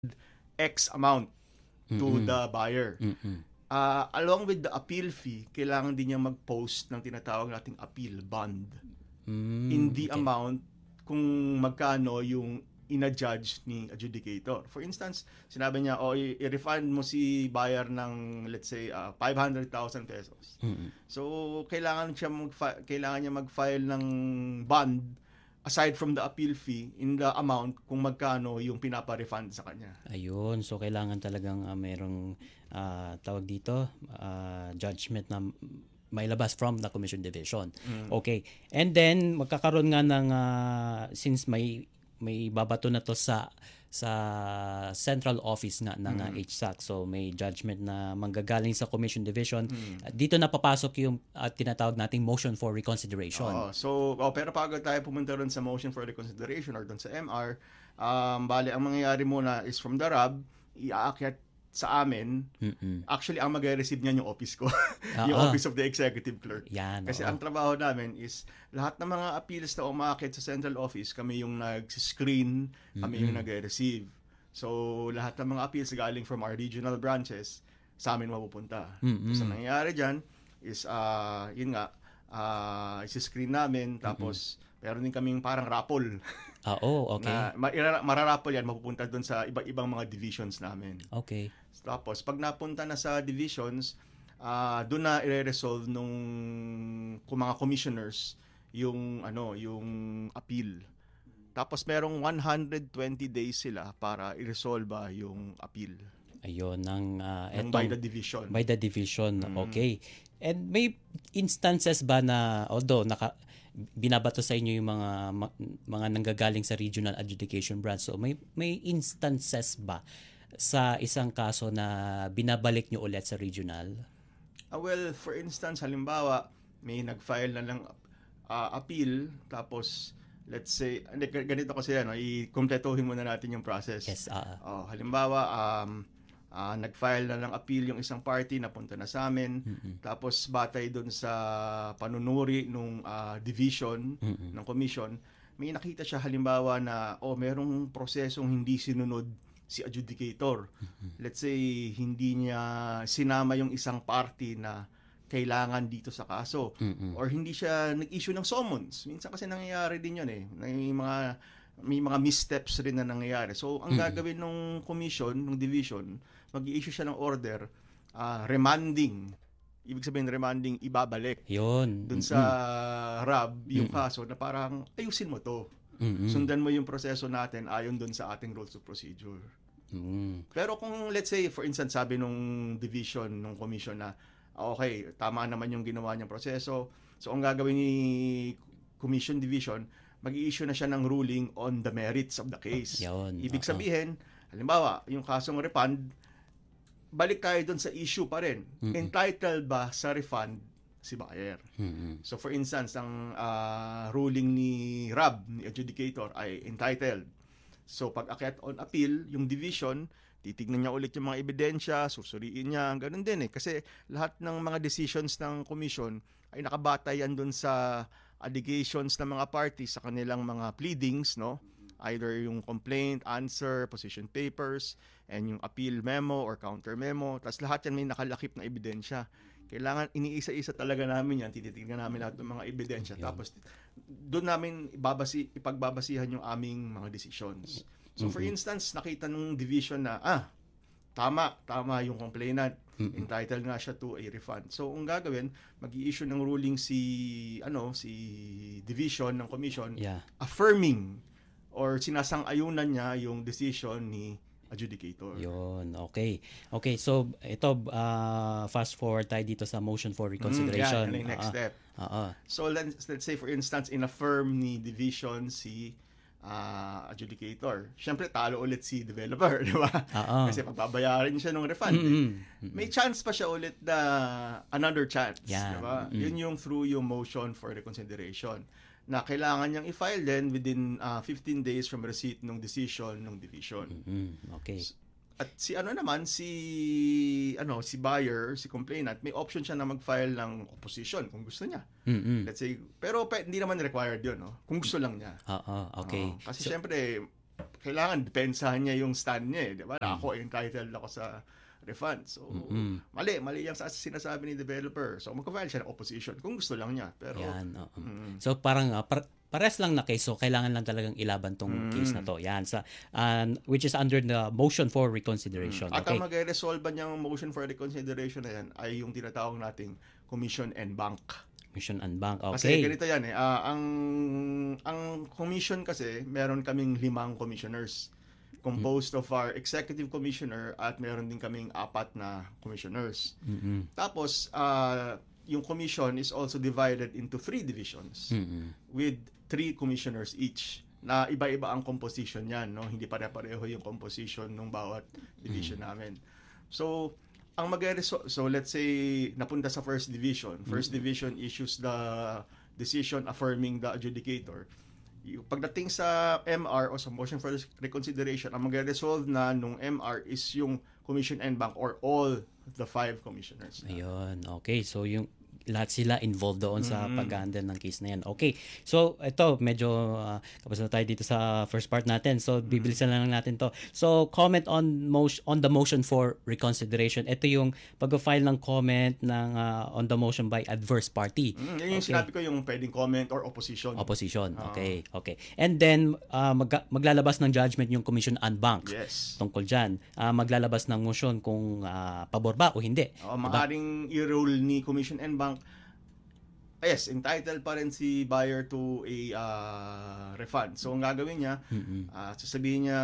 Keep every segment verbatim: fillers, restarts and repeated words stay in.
X amount to Mm-mm. the buyer. Mm-mm. Uh, along with the appeal fee, kailangan din niya mag-post ng tinatawag nating appeal bond Mm, in the okay. amount kung magkano yung ina-judge ni adjudicator. For instance, sinabi niya, o oh, i-refund mo si buyer ng, let's say, uh, five hundred thousand pesos. Mm-mm. So, kailangan siya mag kailangan niya mag-file ng bond aside from the appeal fee in the amount kung magkano yung pinapa-refund sa kanya. Ayun, so kailangan talagang uh, merong uh, tawag dito, uh, judgment na may labas from the commission division. Mm. Okay. And then magkakaroon nga ng uh, since may may babato na to sa sa central office nga ng mm. uh, H S A C. So may judgment na manggagaling sa commission division. Mm. Uh, dito na papasok yung uh, tinatawag nating motion for reconsideration. Oo. So, oh, pero bago tayo pumunta ron sa motion for reconsideration or doon sa M R, um, bali ang mangyayari muna is from the R A B, iaakyat sa amin. Mm-mm. Actually, ang mag-receive niyan yung office ko. Yung uh-huh. Office of the Executive Clerk. Yan, kasi uh-huh. ang trabaho namin is lahat ng mga appeals na umaakit sa central office, kami yung nag-screen, kami mm-hmm. yung nag-receive. So, lahat ng mga appeals galing from our regional branches, sa amin mapupunta. Mm-hmm. So, ang nangyayari dyan is, uh, yun nga, uh, isi-screen namin, tapos mm-hmm. meron din kaming parang raffle. Ah, oh, okay. Na mararapple yan, mapupunta doon sa iba-ibang mga divisions namin. Okay. Tapos, pag napunta na sa divisions, uh, doon na i-resolve nung kung mga commissioners yung ano, yung appeal. Tapos merong one hundred twenty days sila para i-resolve yung appeal. Ayun, ng uh, etong, by the division. By the division, mm. Okay. And may instances ba na, although naka, binabato sa inyo yung mga mga nanggagaling sa regional adjudication branch, so may may instances ba sa isang kaso na binabalik nyo ulit sa regional? Uh, well, for instance, halimbawa, may nag-file na lang uh, appeal, tapos, let's say, ganito kasi, ano, i-kompletohin muna natin yung process. Yes, uh, uh, halimbawa, um, uh, nag-file na lang appeal yung isang party, napunta na sa amin, mm-hmm. tapos batay dun sa panunuri ng uh, division, mm-hmm. ng commission, may nakita siya halimbawa na, oh, merong prosesong hindi sinunod si adjudicator. Mm-hmm. Let's say, hindi niya sinama yung isang party na kailangan dito sa kaso. Mm-hmm. Or hindi siya nag-issue ng summons. Minsan kasi nangyayari din yun eh. May mga, may mga missteps rin na nangyayari. So, ang mm-hmm. gagawin ng commission, ng division, mag-i-issue siya ng order, uh, remanding. Ibig sabihin, remanding, ibabalik. Yun. Dun sa mm-hmm. R A B, yung mm-hmm. kaso na parang, ayusin mo to. Mm-hmm. Sundan mo yung proseso natin ayon dun sa ating rules of procedure. Mm. Pero kung let's say for instance sabi nung division nung commission na okay, tama naman yung ginawa niyang proseso. So ang gagawin ni commission division, mag-i-issue na siya ng ruling on the merits of the case. Yun. Ibig Uh-huh. sabihin, halimbawa, yung kasong refund, balik tayo dun sa issue pa rin. Mm-hmm. Entitled ba sa refund si buyer? Mm-hmm. So for instance, ang uh, ruling ni R A B, ni adjudicator, ay entitled. So, pag akyat on appeal, yung division, titignan niya ulit yung mga ebidensya, susuriin niya, ganun din eh. Kasi lahat ng mga decisions ng commission ay nakabatay yan dun sa allegations ng mga parties sa kanilang mga pleadings, no? Either yung complaint, answer, position papers, and yung appeal memo or counter memo. Tapos lahat yan may nakalakip na ebidensya. Kailangan iniisa-isa talaga namin yan, tititignan namin lahat ng mga ebidensya. Yeah. Tapos doon namin ibabasi, ipagbabasihan yung aming mga decisions. So mm-hmm. for instance, nakita nung division na, ah, tama, tama yung complainant, mm-hmm. entitled nga siya to a refund. So ang gagawin, mag-i-issue ng ruling si, ano, si division ng commission, yeah. affirming or sinasang-ayunan niya yung decision ni adjudicator. Yun, okay. Okay, so ito, uh, fast forward tayo dito sa motion for reconsideration. Mm, yeah, next uh-uh. step. Uh-uh. So let's, let's say for instance, in-affirm ni division si uh, adjudicator. Siyempre, talo ulit si developer, di ba? Uh-uh. Kasi pagbabayarin siya ng refund. Mm-hmm. Eh. May chance pa siya ulit na another chance, yeah. di ba? Mm-hmm. Yun yung through yung motion for reconsideration na kailangan niyang i-file din within uh, fifteen days from receipt ng decision ng division. Mm-hmm. Okay. At si ano naman, si ano, si buyer, si complainant, may option siya na mag-file ng opposition kung gusto niya. Mm-hmm. Let's say, pero pe, hindi naman required 'yun, no? Kung gusto lang niya. Oo, uh-uh, okay. Uh, kasi so, syempre kailangan depensahan niya yung stand niya eh, di ba? Mm. Ako entitled ako sa refund. So, mm-hmm. mali, mali yung sinasabi ni developer. So, magka-file siya ng opposition kung gusto lang niya. Pero, yan, oh. mm. So, parang, uh, par- pares lang na case. So, kailangan lang talagang ilaban tong mm. case na to. Yan, sa, uh, which is under the motion for reconsideration. Mm. At okay. ang mag-resolve niyang motion for reconsideration na yan ay yung tinatawag nating Commission and Bank. Commission and Bank, okay. Kasi ganito yan eh. Uh, ang, ang commission kasi, meron kaming limang commissioners. Composed of our executive commissioner at meron din kaming apat na commissioners. Mm-hmm. Tapos, uh, yung commission is also divided into three divisions mm-hmm. with three commissioners each na iba-iba ang composition yan. No? Hindi pare-pareho yung composition ng bawat division mm-hmm. namin. So, ang mag so let's say napunta sa first division. First mm-hmm. division issues the decision affirming the adjudicator. Pagdating sa M R o sa motion for reconsideration, ang mag-resolve na nung M R is yung Commission and Bank or all the five commissioners. Ayun, okay. So yung lahat sila involved doon sa mm-hmm. pag-handle ng case na yan. Okay. So ito, medyo uh, kapos na tayo dito sa first part natin. So bibilisan mm-hmm. lang natin to. So comment on motion on the motion for reconsideration. Ito yung pag-file ng comment ng uh, on the motion by adverse party. Mm-hmm. Yan yung okay. sinabi ko, yung pwedeng comment or opposition. Opposition. Uh-huh. Okay. Okay. And then uh, mag- maglalabas ng judgment yung Commission and Bank. Yes. Tungkol diyan. Uh, maglalabas ng motion kung uh, pabor ba o hindi. Oh, maaring diba? I-rule ni Commission and Bank. Yes, entitled pa rin si buyer to a uh, refund. So, ang gagawin niya, mm-hmm. uh, sasabihin niya,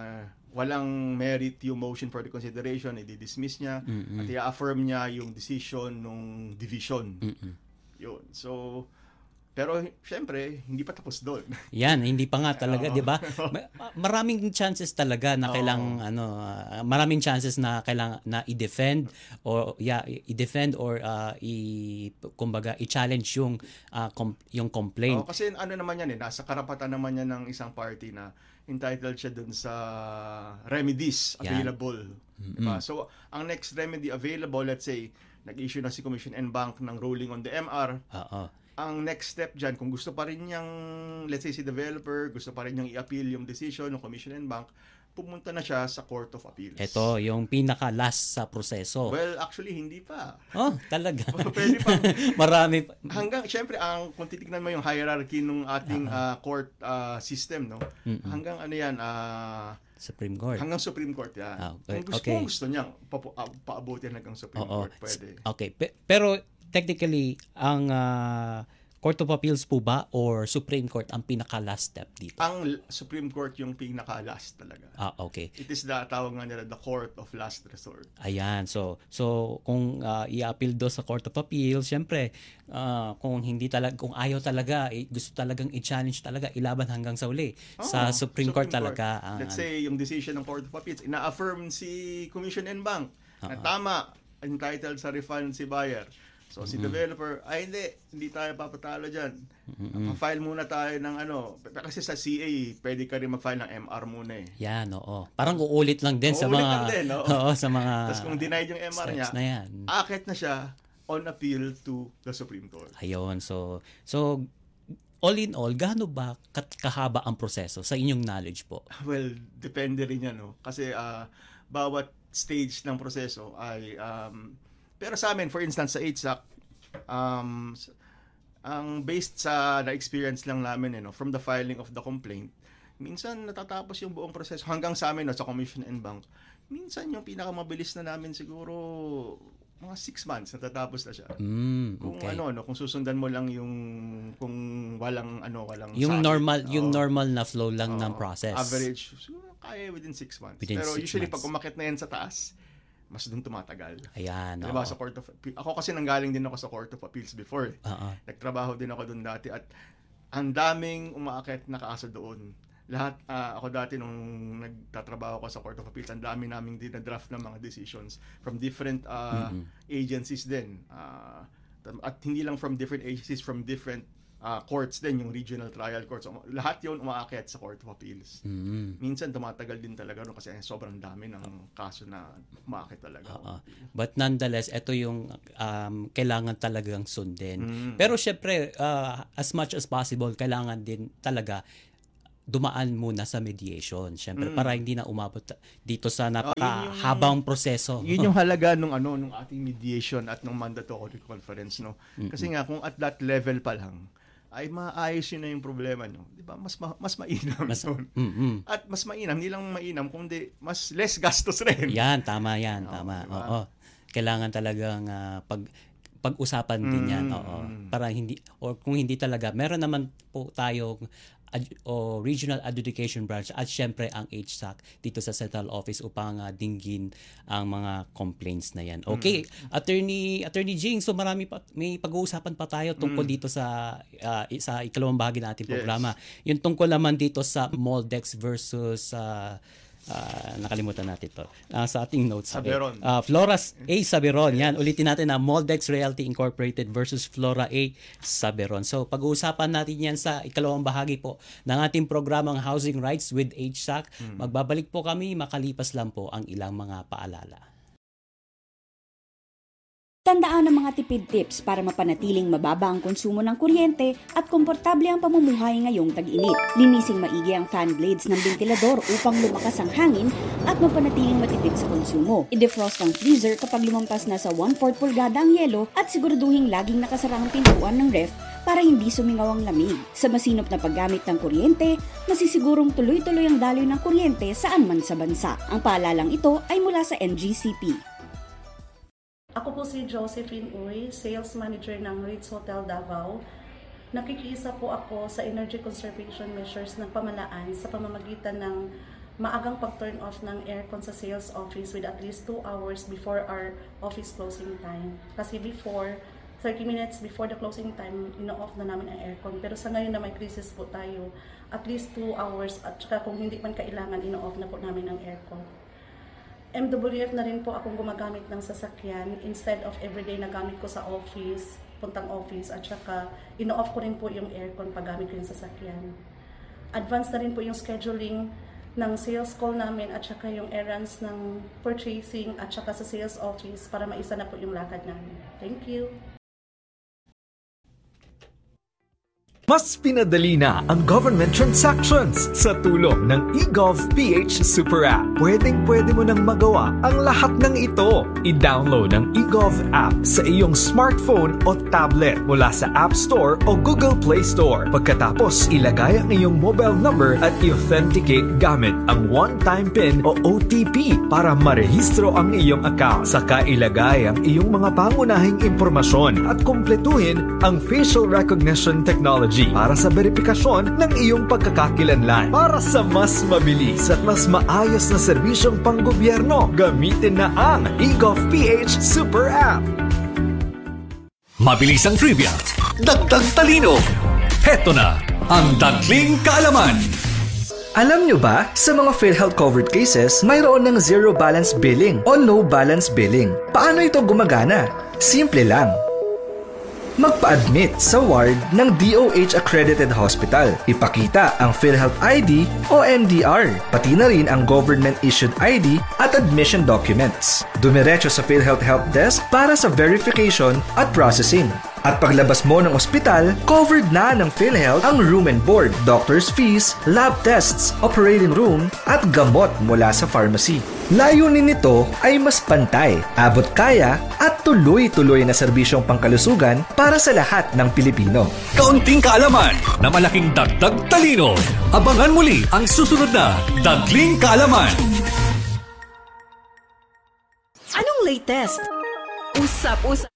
walang merit yung motion for reconsideration, i-dismiss niya, mm-hmm. at i-affirm niya yung decision ng division. Mm-hmm. Yun. So, pero syempre, hindi pa tapos doon. Yan, hindi pa nga talaga, 'di ba? Maraming chances talaga na kailangan oh. ano, uh, maraming chances na kailangan na i-defend or yeah, i-defend or uh, i kumbaga i-challenge yung uh, com- yung complaint. Oh, kasi ano naman yan eh, nasa karapatan naman yan ng isang party na entitled siya dun sa remedies available. Mm-hmm. Diba? So, ang next remedy available, let's say, nag-issue na si Commission and Bank ng ruling on the M R. Oo. Ang next step dyan, kung gusto pa rin niyang, let's say si developer, gusto pa rin niyang i-appeal yung decision ng Commission and Bank, pumunta na siya sa Court of Appeals. Ito, yung pinaka-last sa proseso. Well, actually, hindi pa. Oh, talaga. Pwede pa. Marami pa. Hanggang, syempre, ang, kung titignan mo yung hierarchy ng ating uh-huh. uh, court uh, system, no? Mm-mm. Hanggang ano yan, uh, Supreme Court. Hanggang Supreme Court, yan. Ah, okay. Kung gusto, okay. kung gusto niya, pa, uh, paabutin hanggang Supreme Oo. Court, pwede. Okay, Pe- pero technically, ang uh, Court of Appeals po ba or Supreme Court ang pinaka-last step dito? Ang Supreme Court yung pinaka-last talaga. Ah, okay. It is the, tawag nga nila, the Court of Last Resort. Ayan. So, so kung uh, i-appeal do sa Court of Appeals, syempre, uh, kung hindi talaga, kung ayaw talaga, eh, gusto talagang i-challenge talaga, ilaban hanggang sa uli. Oh, sa Supreme, Supreme Court talaga. Court. Let's uh, say, yung decision ng Court of Appeals, ina-affirm si Commission and Bank uh-huh. na tama, entitled sa refund si buyer. So, si mm-hmm. developer, ay hindi, hindi tayo papatalo dyan. Mm-hmm. Pa-file muna tayo ng ano. Kasi sa C A, pwede ka rin mag-file ng M R muna eh. Yan, oo. Parang uulit lang din uulit sa mga... Uulit lang din, oo. Oo, sa mga... Tapos kung denied yung M R niya, na yan. akit na siya on appeal to the Supreme Court. Ayun, so... So, all in all, gaano ba kahaba ang proseso sa inyong knowledge po? Well, depende rin yan, no? Kasi uh, bawat stage ng proseso ay... Um, pero sa amin, for instance, sa H S A C, um, ang based sa na-experience lang namin, eh, no, from the filing of the complaint, minsan natatapos yung buong proseso hanggang sa amin, no, sa Commission and Bank. Minsan yung pinakamabilis na namin siguro mga six months natatapos na siya. Mm, okay. Kung ano, no, kung susundan mo lang yung kung walang ano, walang yung sakit, normal, oh, yung normal na flow lang oh, ng process. Average, siguro kaya within six months. Within Pero six usually months. pag umakit na yan sa taas, mas doon tumatagal. Ayan. Diba, sa Court of Appeals. Ako kasi nanggaling din ako sa Court of Appeals before. Eh. Uh-uh. Nagtrabaho din ako doon dati at ang daming umaakit na kaso doon. Lahat, uh, ako dati nung nagtatrabaho ko sa Court of Appeals, ang dami naming dinadraft ng mga decisions from different uh, mm-hmm. agencies din. Uh, at hindi lang from different agencies, from different uh, courts din, yung regional trial courts. Lahat yun umaakit sa Court of Appeals. Mm-hmm. Minsan tumatagal din talaga no, kasi sobrang dami ng kaso na umaakit talaga. Uh-huh. But nonetheless, ito yung um, kailangan talagang sundin. Mm-hmm. Pero syempre, uh, as much as possible, kailangan din talaga dumaan muna sa mediation. Siyempre, Mm. para hindi na umabot dito sa napakahabang proseso. Yun yung halaga nung ano nung ating mediation at nung mandatory conference, no. Kasi nga kung at that level pa lang ay maayos yun na yung problema, no. 'Di ba? Mas ma- mas mainam Mas- yun. Mm-mm. At mas mainam, hindi lang mainam kundi mas less gastos rin. Yan, tama yan, Oo, tama. diba? Oo. Kailangan talagang ah, pag pag-usapan din yan. Mm, Oo. mm. Para hindi or kung hindi talaga, meron naman po tayong ad- o regional adjudication branch at syempre ang H S A C dito sa central office upang ah, dinggin ang mga complaints na yan. Okay, Attorney Attorney Jing, so marami pa, may pag-uusapan pa tayo tungkol dito sa ah, sa ikalawang bahagi ng ating Yes. programa. Yung tungkol naman dito sa Moldex versus ah, ah, nakalimutan natin to. Ah, sa ating notes. Okay. Saberon. Ah, Flora A. Saberon. Yan, ulitin natin na Moldex Realty Incorporated versus Flora A. Saberon. So, pag-uusapan natin yan sa ikalawang bahagi po ng ating programang Housing Rights with H S A C. Magbabalik po kami, makalipas lang po ang ilang mga paalala. Tandaan ang mga tipid tips para mapanatiling mababa ang konsumo ng kuryente at komportable ang pamumuhay ngayong tag-init. Linising maigi ang fan blades ng ventilador upang lumakas ang hangin at mapanatiling matipid sa konsumo. I-defrost ang freezer kapag lumampas na sa one-fourth pulgada ang yelo at siguraduhin laging nakasara ang pintuan ng ref para hindi sumingaw ang lamig. Sa masinop na paggamit ng kuryente, masisigurong tuloy-tuloy ang daloy ng kuryente saan man sa bansa. Ang paalalang ito ay mula sa N G C P. Ako po si Josephine Uy, Sales Manager ng Ritz Hotel Davao. Nakikiisa po ako sa energy conservation measures ng pamahalaan sa pamamagitan ng maagang pag-turn off ng aircon sa sales office with at least two hours before our office closing time. Kasi before, thirty minutes before the closing time, ino-off na namin ang aircon. Pero sa ngayon na may crisis po tayo, at least two hours at saka kung hindi man kailangan, ino-off na po namin ang aircon. M W F na rin po akong gumagamit ng sasakyan instead of everyday na gamit ko sa office, puntang office, at saka ino-off ko rin po yung aircon pag gamit ko yung sasakyan. Advance na rin po yung scheduling ng sales call namin at saka yung errands ng purchasing at saka sa sales office para maisa na po yung lakad namin. Thank you! Mas pinadali na ang government transactions sa tulong ng eGovPH Super App. Pwedeng-pwede mo nang magawa ang lahat ng ito. I-download ang eGov app sa iyong smartphone o tablet mula sa App Store o Google Play Store. Pagkatapos, ilagay ang iyong mobile number at i-authenticate gamit ang one-time PIN o O T P para marehistro ang iyong account. Saka ilagay ang iyong mga pangunahing impormasyon at kumpletuhin ang facial recognition technology para sa verifikasyon ng iyong pagkakakilanlan. Para sa mas mabilis at mas maayos na serbisyong panggobyerno, gamitin na ang eGovPH Super App. Mabilis ang trivia, dagdag talino. Heto na ang Dagling Kaalaman. Alam nyo ba, sa mga PhilHealth covered cases, mayroon ng zero balance billing o no balance billing. Paano ito gumagana? Simple lang. Magpa-admit sa ward ng D O H-accredited hospital. Ipakita ang PhilHealth I D o M D R, pati na rin ang government-issued I D at admission documents. Dumiretso sa PhilHealth Help Desk para sa verification at processing. At paglabas mo ng ospital, covered na ng PhilHealth ang room and board, doctor's fees, lab tests, operating room, at gamot mula sa pharmacy. Layunin nito ay mas pantay, abot kaya, at tuloy-tuloy na serbisyong pangkalusugan para sa lahat ng Pilipino. Kaunting kaalaman na malaking dagdag talino. Abangan muli ang susunod na Dagling Kaalaman. Anong latest? Usap-usap.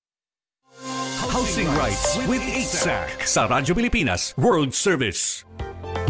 Housing Rights with H S A C sa Radyo Pilipinas World Service.